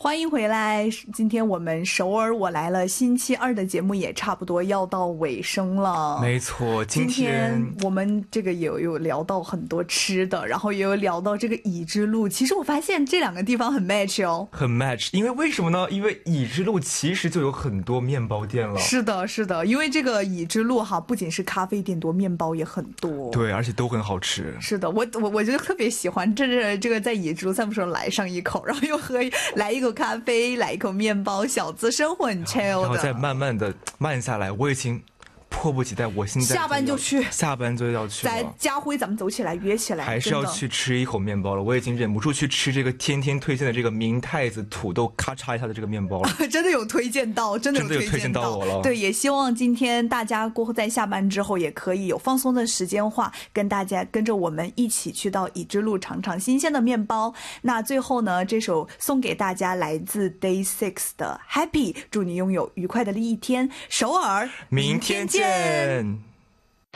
欢迎回来，今天我们首尔我来了星期二的节目也差不多要到尾声了。 没错， 今天我们这个也有聊到很多吃的，然后也有聊到这个乙之路。其实我发现这两个地方很 match 哦， 很 match。因为什么呢？因为乙之路其实就有很多面包店了。 是的，是的，因为这个乙之路哈，不仅是咖啡店多，面包也很多。 对，而且都很好吃。 是的，我就特别喜欢这个在乙之路散步时候来上一口，然后又来一口咖啡，来一口面包，小资生活很 chill 的， 然后再慢慢的慢下来。我已经迫不及待，我现在下班就去， 下班就要去了。 在家辉咱们走起来，约起来， 还是要去吃一口面包了。我已经忍不住去吃这个天天推荐的这个明太子土豆咔嚓一下的这个面包了。 真的有推荐到，真的有推荐到我了。 对，也希望今天大家过后在下班之后也可以有放松的时间话，跟大家跟着我们一起去到乙之路尝尝新鲜的面包。那最后呢，这首送给大家来自 Day6 的 Happy， 祝你拥有愉快的一天。首尔， 明天见。